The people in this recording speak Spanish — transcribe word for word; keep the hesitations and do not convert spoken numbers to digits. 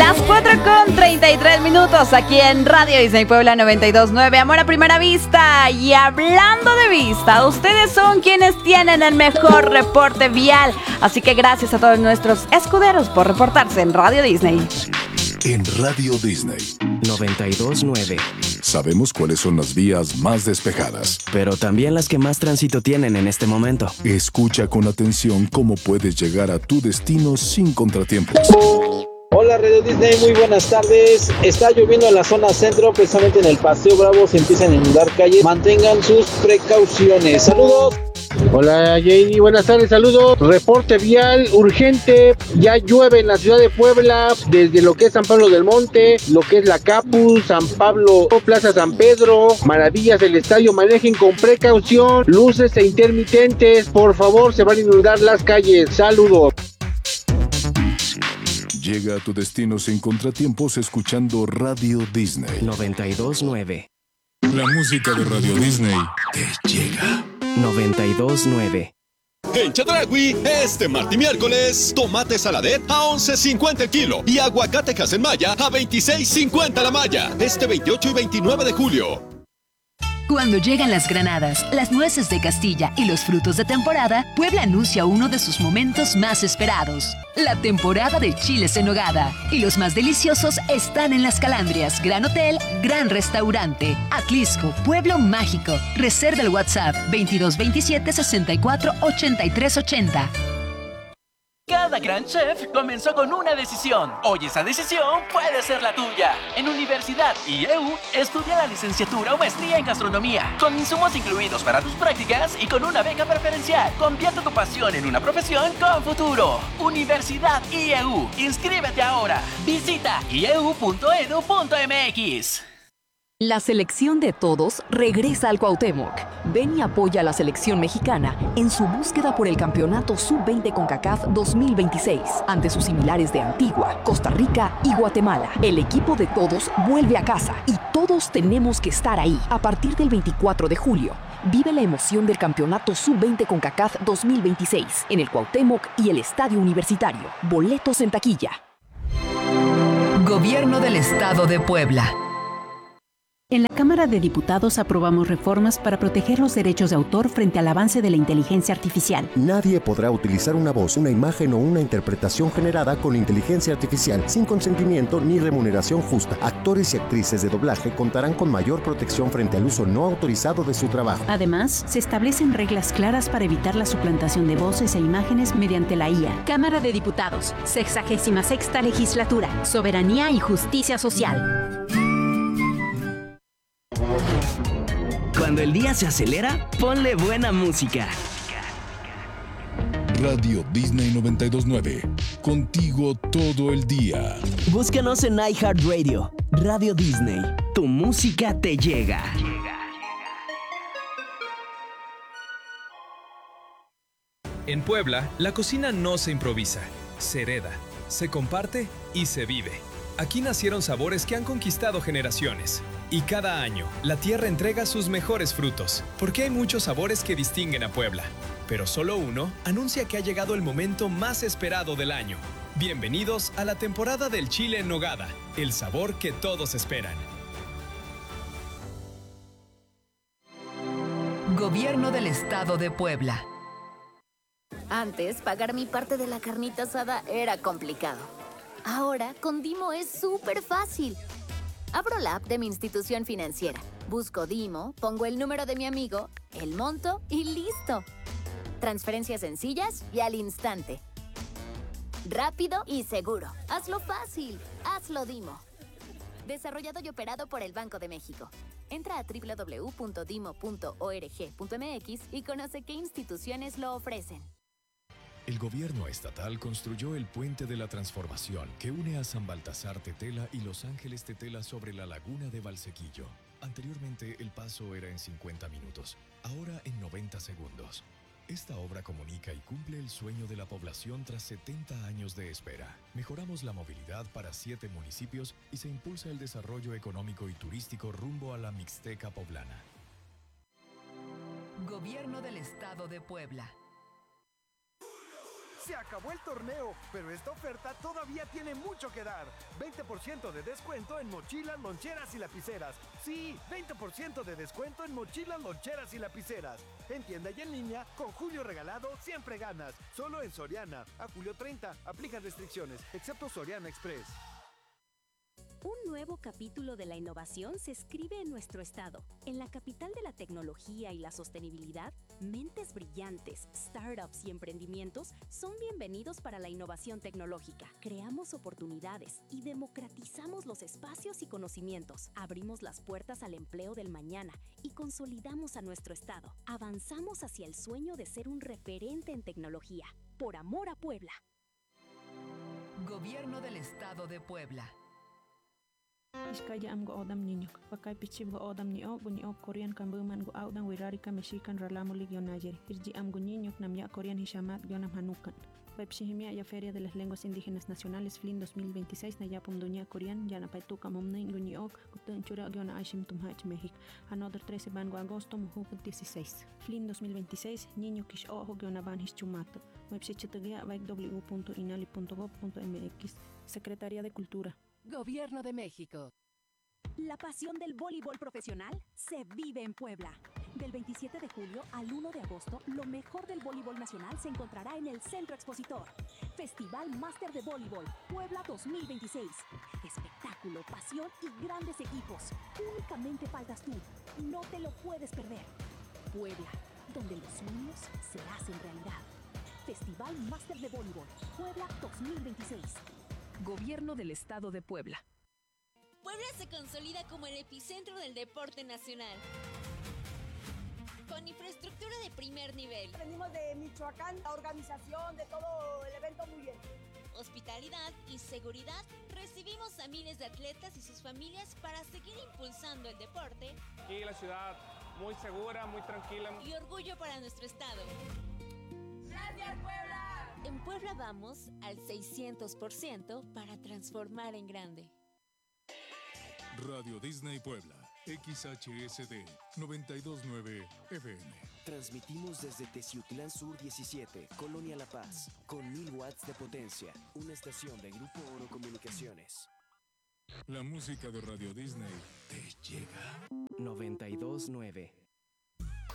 Las cuatro con treinta y tres minutos aquí en Radio Disney Puebla noventa y dos punto nueve. Amor a primera vista. Y hablando de vista, ustedes son quienes tienen el mejor reporte vial. Así que gracias a todos nuestros escuderos por reportarse en Radio Disney. En Radio Disney noventa y dos punto nueve. Sabemos cuáles son las vías más despejadas, pero también las que más tránsito tienen en este momento. Escucha con atención cómo puedes llegar a tu destino sin contratiempos. Hola Radio Disney, muy buenas tardes. Está lloviendo en la zona centro, precisamente en el Paseo Bravo se empiezan a inundar calles. Mantengan sus precauciones. Saludos. Hola J D, buenas tardes, saludos. Reporte vial urgente, ya llueve en la ciudad de Puebla, desde lo que es San Pablo del Monte, lo que es la Capus, San Pablo, Plaza San Pedro, Maravillas del Estadio. Manejen con precaución, luces e intermitentes, por favor, se van a inundar las calles. Saludos. Llega a tu destino sin contratiempos escuchando Radio Disney noventa y dos punto nueve. La música de Radio Disney te llega. noventa y dos punto nueve. En Chedraui, este martes y miércoles, tomate saladet a once cincuenta el kilo y aguacate Maya a veintiséis cincuenta la malla. Este veintiocho y veintinueve de julio. Cuando llegan las granadas, las nueces de Castilla y los frutos de temporada, Puebla anuncia uno de sus momentos más esperados. La temporada de chiles en nogada. Y los más deliciosos están en Las Calandrias, Gran Hotel, Gran Restaurante. Atlisco, Pueblo Mágico. Reserva el WhatsApp veintidós veintisiete sesenta y cuatro ochenta y tres ochenta. Cada gran chef comenzó con una decisión. Hoy esa decisión puede ser la tuya. En Universidad I E U, estudia la licenciatura o maestría en gastronomía, con insumos incluidos para tus prácticas y con una beca preferencial. Convierte tu pasión en una profesión con futuro. Universidad I E U. Inscríbete ahora. Visita i e u punto e d u punto m x. La selección de todos regresa al Cuauhtémoc. Ven y apoya a la selección mexicana en su búsqueda por el campeonato sub veinte CONCACAF dos mil veintiséis ante sus similares de Antigua, Costa Rica y Guatemala. El equipo de todos vuelve a casa y todos tenemos que estar ahí. A partir del veinticuatro de julio, vive la emoción del campeonato sub veinte CONCACAF dos mil veintiséis en el Cuauhtémoc y el Estadio Universitario. Boletos en taquilla. Gobierno del Estado de Puebla. En la Cámara de Diputados aprobamos reformas para proteger los derechos de autor frente al avance de la inteligencia artificial. Nadie podrá utilizar una voz, una imagen o una interpretación generada con inteligencia artificial sin consentimiento ni remuneración justa. Actores y actrices de doblaje contarán con mayor protección frente al uso no autorizado de su trabajo. Además, se establecen reglas claras para evitar la suplantación de voces e imágenes mediante la I A. Cámara de Diputados, sexagésima sexta legislatura, soberanía y justicia social. Cuando el día se acelera, ponle buena música. Radio Disney noventa y dos punto nueve. Contigo todo el día. Búscanos en iHeartRadio. Radio Disney. Tu música te llega. En Puebla, la cocina no se improvisa, se hereda, se comparte y se vive. Aquí nacieron sabores que han conquistado generaciones. Y cada año, la tierra entrega sus mejores frutos, porque hay muchos sabores que distinguen a Puebla. Pero solo uno anuncia que ha llegado el momento más esperado del año. Bienvenidos a la temporada del chile en nogada, el sabor que todos esperan. Gobierno del Estado de Puebla. Antes, pagar mi parte de la carnita asada era complicado. Ahora, con Dimo es súper fácil. Abro la app de mi institución financiera, busco Dimo, pongo el número de mi amigo, el monto y listo. Transferencias sencillas y al instante. Rápido y seguro. Hazlo fácil. Hazlo Dimo. Desarrollado y operado por el Banco de México. Entra a doble u doble u doble u punto dimo punto org punto m x y conoce qué instituciones lo ofrecen. El gobierno estatal construyó el Puente de la Transformación que une a San Baltasar Tetela y Los Ángeles Tetela sobre la laguna de Valsequillo. Anteriormente el paso era en cincuenta minutos, ahora en noventa segundos. Esta obra comunica y cumple el sueño de la población tras setenta años de espera. Mejoramos la movilidad para siete municipios y se impulsa el desarrollo económico y turístico rumbo a la Mixteca poblana. Gobierno del Estado de Puebla. Se acabó el torneo, pero esta oferta todavía tiene mucho que dar. veinte por ciento de descuento en mochilas, loncheras y lapiceras. Sí, veinte por ciento de descuento en mochilas, loncheras y lapiceras. En tienda y en línea, con Julio Regalado siempre ganas. Solo en Soriana. A julio treinta, aplican restricciones, excepto Soriana Express. Un nuevo capítulo de la innovación se escribe en nuestro estado. En la capital de la tecnología y la sostenibilidad, mentes brillantes, startups y emprendimientos son bienvenidos para la innovación tecnológica. Creamos oportunidades y democratizamos los espacios y conocimientos. Abrimos las puertas al empleo del mañana y consolidamos a nuestro estado. Avanzamos hacia el sueño de ser un referente en tecnología. Por amor a Puebla. Gobierno del Estado de Puebla. Iskaya am go odam niño, pakai pichib go odam ni o buni o Korean kambuman go audan wirari ka mexican ralamo ligio nayer. Irji am go niño nam ya Korean hishamat gionam hanukan. Pepsihimia ya Feria de las Lenguas Indígenas Nacionales Flin dos mil veintiséis na ya pumduña Korean ya na paituka momna inguni ok gutun chura giona ashim tumhach México. Another trece van go agosto muhu dieciséis. Flin dos mil veintiséis niño kish ojo giona van hischumato. Website w punto inali punto gob punto m x. Secretaría de Cultura. Gobierno de México. La pasión del voleibol profesional se vive en Puebla. Del veintisiete de julio al uno de agosto, lo mejor del voleibol nacional se encontrará en el Centro Expositor. Festival Máster de Voleibol Puebla dos mil veintiséis. Espectáculo, pasión y grandes equipos. Únicamente faltas tú. No te lo puedes perder. Puebla, donde los sueños se hacen realidad. Festival Máster de Voleibol Puebla dos mil veintiséis. Gobierno del Estado de Puebla. Puebla se consolida como el epicentro del deporte nacional. Con infraestructura de primer nivel. Venimos de Michoacán, la organización de todo el evento muy bien. Hospitalidad y seguridad. Recibimos a miles de atletas y sus familias para seguir impulsando el deporte. Aquí la ciudad muy segura, muy tranquila. Y orgullo para nuestro estado. ¡Gracias, Puebla! En Puebla vamos al seiscientos por ciento para transformar en grande. Radio Disney Puebla, X H S D noventa y dos punto nueve F M. Transmitimos desde Teciutlán Sur diecisiete, Colonia La Paz, con mil watts de potencia. Una estación de Grupo Oro Comunicaciones. La música de Radio Disney te llega. noventa y dos punto nueve